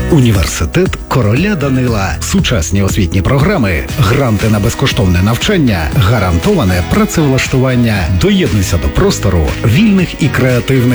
Університет короля Данила. Сучасні освітні програми, гранти на безкоштовне навчання, гарантоване працевлаштування. Доєднуйся до простору вільних і креативних